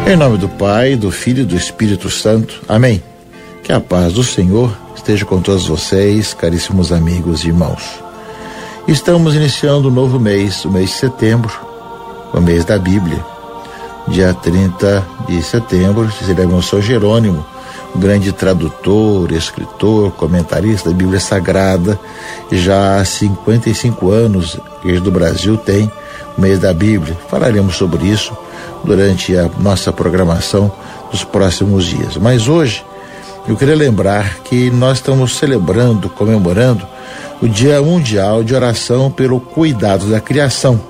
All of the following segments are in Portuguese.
Em nome do Pai, do Filho e do Espírito Santo. Amém. Que a paz do Senhor esteja com todos vocês, caríssimos amigos e irmãos. Estamos iniciando um novo mês, o mês de setembro, o mês da Bíblia. Dia 30 de setembro, celebramos São Jerônimo, um grande tradutor, escritor, comentarista da Bíblia Sagrada. Já há 55 anos, a Igreja do Brasil tem o mês da Bíblia. Falaremos sobre isso durante a nossa programação dos próximos dias. Mas hoje, eu queria lembrar que nós estamos comemorando o Dia Mundial de Oração pelo Cuidado da Criação.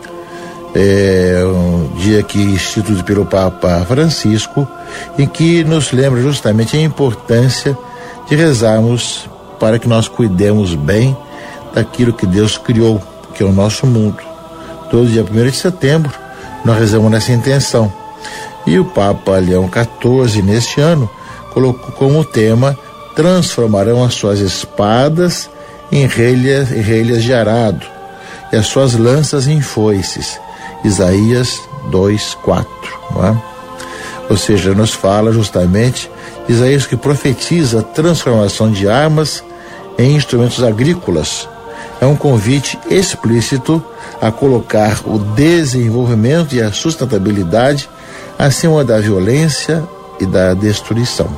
É um dia que instituído pelo Papa Francisco, em que nos lembra justamente a importância de rezarmos para que nós cuidemos bem daquilo que Deus criou, que é o nosso mundo. Todo dia 1º de setembro, nós rezamos nessa intenção. E o Papa Leão XIV, neste ano, colocou como tema: transformarão as suas espadas em relhas de arado e as suas lanças em foices. Isaías 2:4, não é? Ou seja, nos fala justamente Isaías, que profetiza a transformação de armas em instrumentos agrícolas. É um convite explícito a colocar o desenvolvimento e a sustentabilidade acima da violência e da destruição.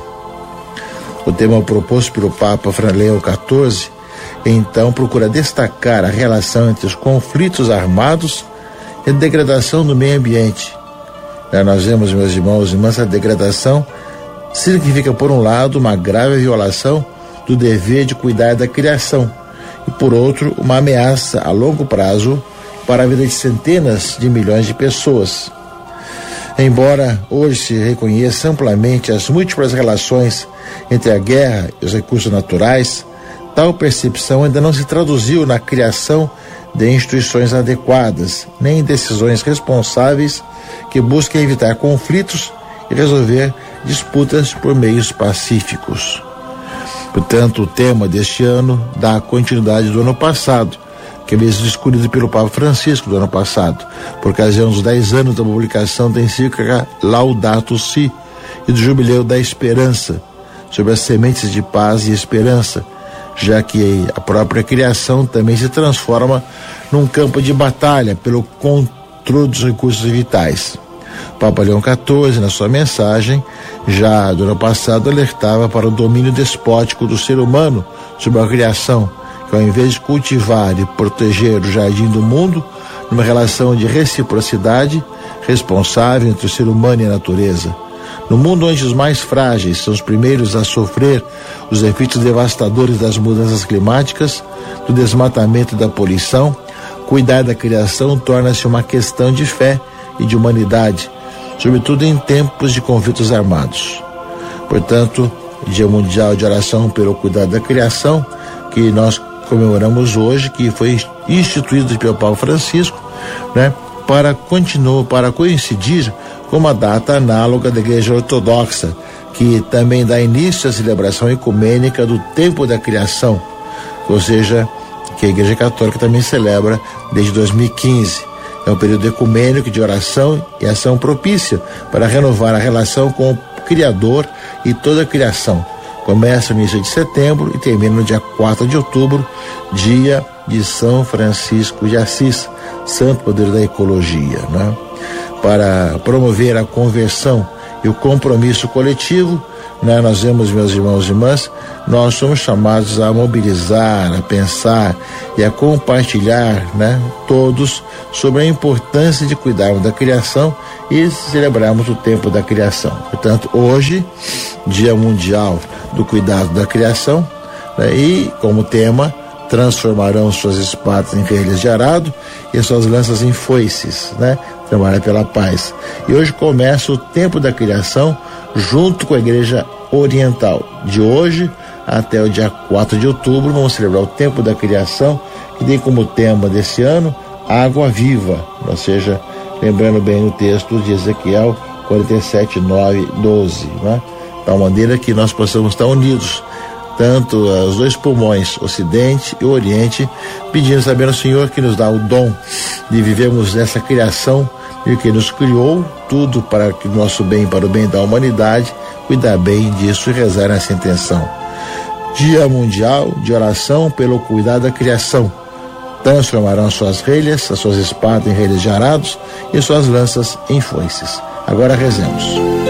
O tema proposto pelo Papa Leão XIV, então, procura destacar a relação entre os conflitos armados e a degradação do meio ambiente. Nós vemos, meus irmãos e irmãs, a degradação significa, por um lado, uma grave violação do dever de cuidar da criação e, por outro, uma ameaça a longo prazo para a vida de centenas de milhões de pessoas. Embora hoje se reconheça amplamente as múltiplas relações entre a guerra e os recursos naturais, tal percepção ainda não se traduziu na criação de instituições adequadas, nem em decisões responsáveis que busquem evitar conflitos e resolver disputas por meios pacíficos. Portanto, o tema deste ano dá continuidade do ano passado, que havia sido escolhido pelo Papa Francisco do ano passado, por ocasião dos 10 anos da publicação da encíclica Laudato Si e do Jubileu da Esperança, sobre as sementes de paz e esperança, já que a própria criação também se transforma num campo de batalha pelo controle dos recursos vitais. O Papa Leão XIV, na sua mensagem, já do ano passado, alertava para o domínio despótico do ser humano sobre a criação, que, ao invés de cultivar e proteger o jardim do mundo, numa relação de reciprocidade responsável entre o ser humano e a natureza. No mundo onde os mais frágeis são os primeiros a sofrer os efeitos devastadores das mudanças climáticas, do desmatamento e da poluição, cuidar da criação torna-se uma questão de fé e de humanidade, sobretudo em tempos de conflitos armados. Portanto, o Dia Mundial de Oração pelo Cuidado da Criação, que nós comemoramos hoje, que foi instituído pelo Papa Francisco, né, para coincidir com uma data análoga da Igreja Ortodoxa, que também dá início à celebração ecumênica do Tempo da Criação, ou seja, que a Igreja Católica também celebra desde 2015. É um período ecumênico de oração e ação propícia para renovar a relação com o Criador e toda a criação. Começa no início de setembro e termina no dia 4 de outubro, dia de São Francisco de Assis, santo padroeiro da ecologia, né? Para promover a conversão e o compromisso coletivo, né, nós vemos, meus irmãos e irmãs, nós somos chamados a mobilizar, a pensar e a compartilhar, né, todos sobre a importância de cuidarmos da criação e celebrarmos o tempo da criação. Portanto, hoje, Dia Mundial do Cuidado da Criação, né, e como tema, transformarão suas espadas em relhas de arado e as suas lanças em foices, né? Trabalhar pela paz. E hoje começa o tempo da criação junto com a Igreja Oriental. De hoje até o dia 4 de outubro vamos celebrar o tempo da criação, que tem como tema desse ano água viva, ou seja, lembrando bem o texto de Ezequiel 47, 9, 12, né? De tal maneira que nós possamos estar unidos, tanto os dois pulmões, Ocidente e Oriente, pedindo, sabendo ao Senhor que nos dá o dom de vivermos nessa criação, e que nos criou, tudo para que o nosso bem, para o bem da humanidade, cuidar bem disso e rezar nessa intenção. Dia Mundial de Oração pelo Cuidado da Criação. Transformarão suas relhas, as suas espadas em relhas de arados e suas lanças em foices. Agora rezemos.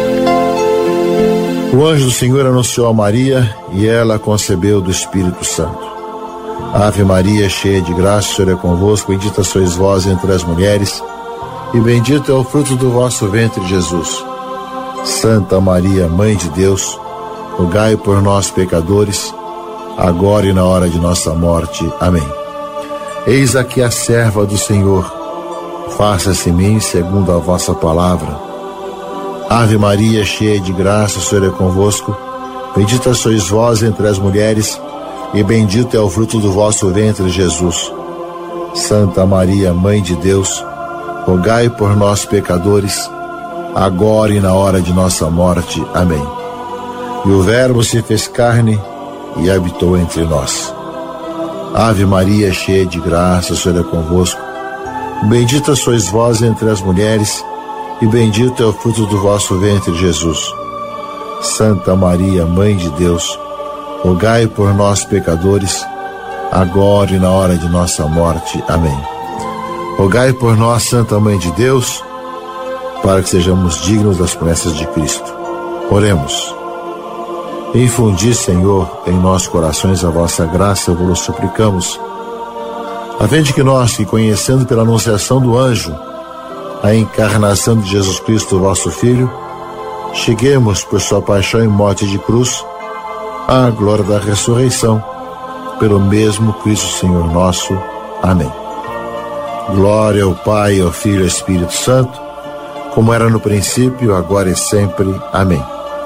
O anjo do Senhor anunciou a Maria e ela concebeu do Espírito Santo. Ave Maria, cheia de graça, o Senhor é convosco, bendita sois vós entre as mulheres, e bendito é o fruto do vosso ventre, Jesus. Santa Maria, Mãe de Deus, rogai por nós, pecadores, agora e na hora de nossa morte. Amém. Eis aqui a serva do Senhor, faça-se em mim segundo a vossa palavra. Ave Maria, cheia de graça, o Senhor é convosco, bendita sois vós entre as mulheres, e bendito é o fruto do vosso ventre, Jesus. Santa Maria, Mãe de Deus, rogai por nós, pecadores, agora e na hora de nossa morte. Amém. E o Verbo se fez carne e habitou entre nós. Ave Maria, cheia de graça, o Senhor é convosco. Bendita sois vós entre as mulheres, e bendito é o fruto do vosso ventre, Jesus. Santa Maria, Mãe de Deus, rogai por nós, pecadores, agora e na hora de nossa morte. Amém. Rogai por nós, Santa Mãe de Deus, para que sejamos dignos das promessas de Cristo. Oremos. Infundi, Senhor, em nossos corações a vossa graça, vos suplicamos, a fim de que nós, que conhecendo pela anunciação do anjo a encarnação de Jesus Cristo, vosso Filho, cheguemos por sua paixão e morte de cruz à glória da ressurreição, pelo mesmo Cristo Senhor nosso. Amém. Glória ao Pai, ao Filho e ao Espírito Santo, como era no princípio, agora e sempre. Amém.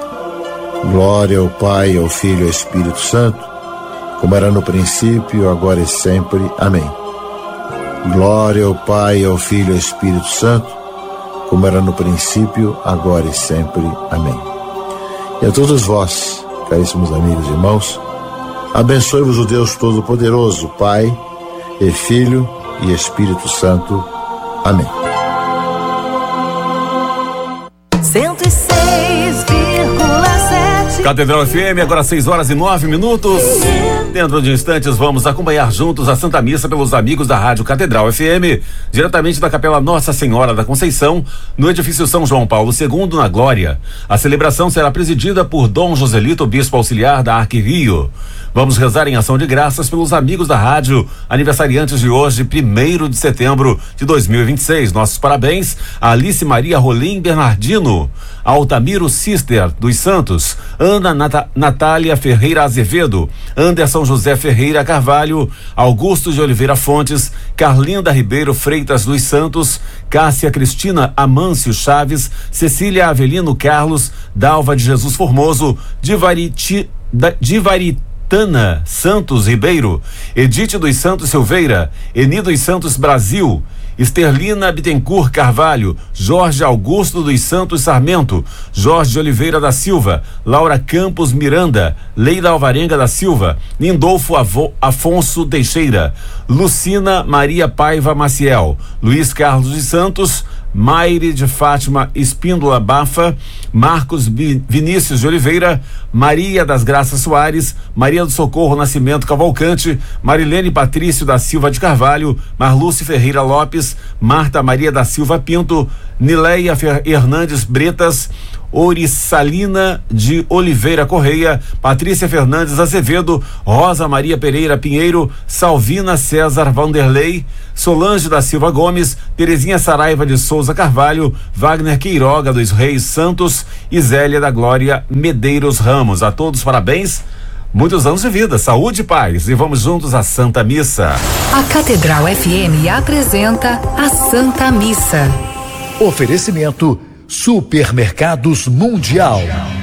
Glória ao Pai, ao Filho e ao Espírito Santo, como era no princípio, agora e sempre. Amém. Glória ao Pai, ao Filho e ao Espírito Santo, como era no princípio, agora e sempre. Amém. E a todos vós, caríssimos amigos e irmãos, abençoe-vos o Deus Todo-Poderoso, Pai e Filho e Espírito Santo. Amém. 106,7 Catedral FM, agora 6h09. Dentro de instantes vamos acompanhar juntos a Santa Missa pelos amigos da Rádio Catedral FM, diretamente da Capela Nossa Senhora da Conceição, no edifício São João Paulo II, na Glória. A celebração será presidida por Dom Joselito, bispo auxiliar da Arquirio. Vamos rezar em ação de graças pelos amigos da rádio, aniversariantes de hoje, 1º de setembro de 2026. Nossos parabéns a Alice Maria Rolim Bernardino, Altamiro Cister dos Santos, Ana Natália Ferreira Azevedo, Anderson José Ferreira Carvalho, Augusto de Oliveira Fontes, Carlinda Ribeiro Freitas dos Santos, Cássia Cristina Amâncio Chaves, Cecília Avelino Carlos, Dalva de Jesus Formoso, Divaritana Santos Ribeiro, Edite dos Santos Silveira, Eni dos Santos Brasil, Esterlina Bittencourt Carvalho, Jorge Augusto dos Santos Sarmento, Jorge de Oliveira da Silva, Laura Campos Miranda, Leila Alvarenga da Silva, Lindolfo Afonso Teixeira, Lucina Maria Paiva Maciel, Luiz Carlos dos Santos, Maire de Fátima Espíndola Bafa, Marcos Vinícius de Oliveira, Maria das Graças Soares, Maria do Socorro Nascimento Cavalcante, Marilene Patrício da Silva de Carvalho, Marluce Ferreira Lopes, Marta Maria da Silva Pinto, Nileia Hernandes Bretas, Orissalina de Oliveira Correia, Patrícia Fernandes Azevedo, Rosa Maria Pereira Pinheiro, Salvina César Vanderlei, Solange da Silva Gomes, Terezinha Saraiva de Souza Carvalho, Wagner Queiroga dos Reis Santos e Zélia da Glória Medeiros Ramos. A todos parabéns, muitos anos de vida, saúde e paz, e vamos juntos à Santa Missa. A Catedral FM apresenta a Santa Missa. Oferecimento Supermercados Mundial.